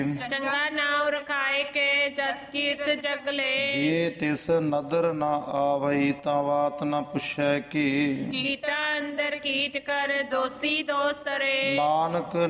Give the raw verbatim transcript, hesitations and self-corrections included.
ਚੰਗਾ ਨਾਉ ਰਖਾਏ ਕੇ ਜਸ ਕੀਰਤ ਜਗਲੇ। ਜੇ ਤਿਸ ਨਦਰ ਨਾ ਆਵਈ ਤਾਂ ਬਾਤ ਨਾ ਪੁੱਛੈ ਕੀ। ਕੀਟਾ ਅੰਦਰ ਕੀਟ ਕਰ ਦੋਸੀ ਦੋਸ ਤਰੇ। ਨਾਨਕ